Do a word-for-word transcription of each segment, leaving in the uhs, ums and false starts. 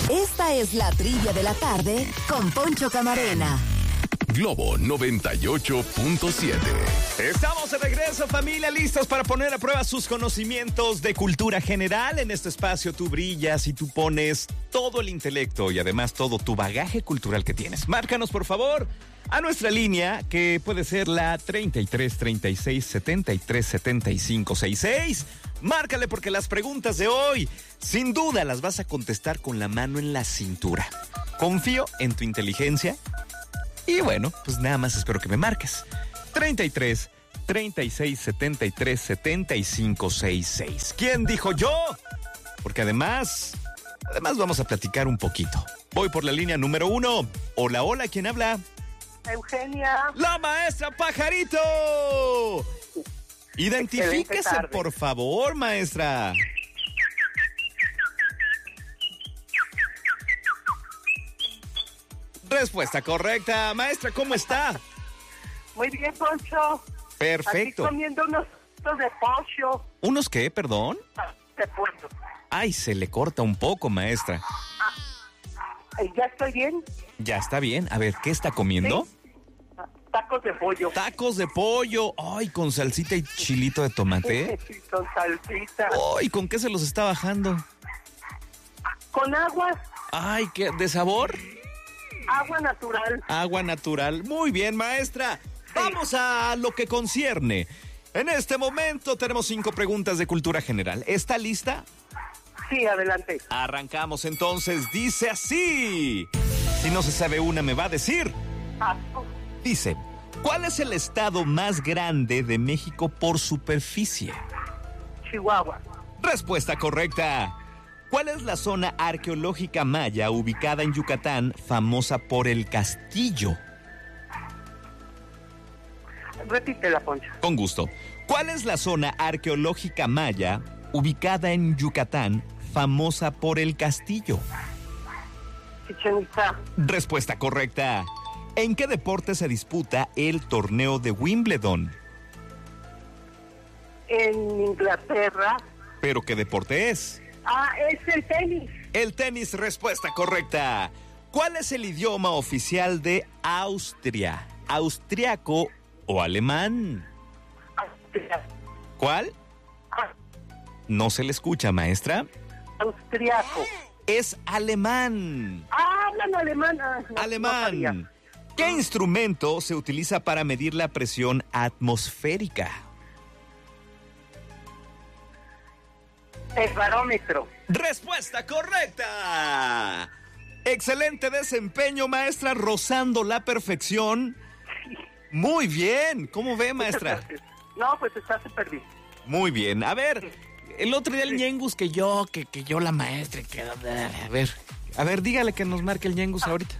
Esta es la trivia de la tarde con Poncho Camarena. Globo noventa y ocho punto siete. Estamos de regreso, familia, listos para poner a prueba sus conocimientos de cultura general. En este espacio tú brillas y tú pones todo el intelecto y además todo tu bagaje cultural que tienes. Márcanos, por favor, a nuestra línea, que puede ser la treinta y tres, treinta y seis, setenta y tres, setenta y cinco, sesenta y seis. Márcale, porque las preguntas de hoy, sin duda, las vas a contestar con la mano en la cintura. Confío en tu inteligencia. Y bueno, pues nada más espero que me marques. treinta y tres, treinta y seis, setenta y tres, setenta y cinco, sesenta y seis. ¿Quién dijo yo? Porque además, además vamos a platicar un poquito. Voy por la línea número uno. Hola, hola, ¿quién habla? Eugenia. ¡La maestra Pajarito! Identifíquese, por favor, maestra. Respuesta correcta. Maestra, ¿cómo está? Muy bien, Poncho. Perfecto. Aquí comiendo unos de pollo. ¿Unos qué, perdón? De pollo. Ay, se le corta un poco, maestra. Ah, ¿ya estoy bien? Ya está bien. A ver, ¿qué está comiendo? ¿Sí? Tacos de pollo. Tacos de pollo. Ay, con salsita y chilito de tomate. Sí, con salsita. Ay, ¿con qué se los está bajando? Con agua. Ay, ¿qué? ¿De sabor? Agua natural. Agua natural. Muy bien, maestra. Sí. Vamos a lo que concierne. En este momento tenemos cinco preguntas de cultura general. ¿Está lista? Sí, adelante. Arrancamos entonces. Dice así. Si no se sabe una, me va a decir. Ah. Dice, ¿cuál es el estado más grande de México por superficie? Chihuahua. Respuesta correcta. ¿Cuál es la zona arqueológica maya ubicada en Yucatán, famosa por el castillo? Repítela, Poncho. Con gusto. ¿Cuál es la zona arqueológica maya ubicada en Yucatán, famosa por el castillo? Chichén Itzá. Respuesta correcta. ¿En qué deporte se disputa el torneo de Wimbledon? En Inglaterra. ¿Pero qué deporte es? Ah, es el tenis. El tenis, respuesta correcta. ¿Cuál es el idioma oficial de Austria? ¿Austriaco o alemán? Austria. ¿Cuál? Ah. No se le escucha, maestra. Austriaco. Es alemán. Ah, hablan alemán. Ah, no, alemán. No ¿Qué instrumento se utiliza para medir la presión atmosférica? El barómetro. Respuesta correcta. Excelente desempeño, maestra, rozando la perfección. Muy bien. ¿Cómo ve, maestra? No, pues está súper bien. Muy bien. A ver, el otro día el ñengus que yo, que, que yo la maestra, que... A ver, a ver, dígale que nos marque el ñengus ahorita.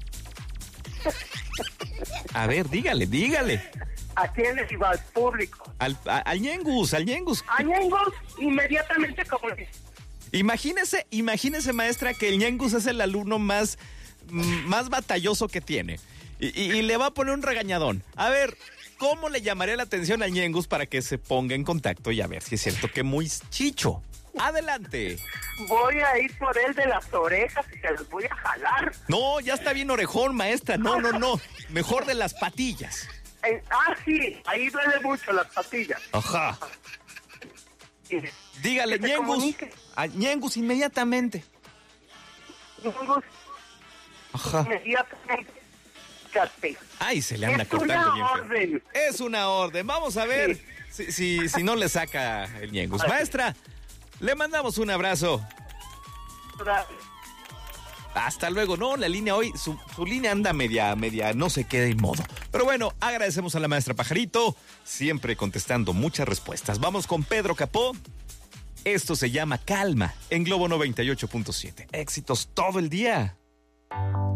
A ver, dígale, dígale. ¿A quién le digo? Al público. Al, a, al ñengus, al ñengus. A ñengus, inmediatamente como... Imagínese, imagínese, maestra, que el ñengus es el alumno más, más batalloso que tiene. Y, y, y le va a poner un regañadón. A ver, ¿cómo le llamaría la atención al ñengus para que se ponga en contacto y a ver si es cierto que muy chicho? Adelante. Voy a ir por él de las orejas y se los voy a jalar. No, ya está bien orejón, maestra. No, no, no. Mejor de las patillas. Eh, ah, sí, ahí duele mucho las patillas. Ajá. Sí. Dígale, ñengus. A ñengus inmediatamente. Ñengus. Ajá. Inmediatamente. Ay, se le anda es cortando una bien. orden. Es una orden. Vamos a ver sí. si, si, si no le saca el ñengus. Maestra, le mandamos un abrazo. Gracias. Hasta luego. No, la línea hoy, su, su línea anda media, media, no se queda en modo. Pero bueno, agradecemos a la maestra Pajarito, siempre contestando muchas respuestas. Vamos con Pedro Capó. Esto se llama Calma, en Globo noventa y ocho punto siete. Éxitos todo el día.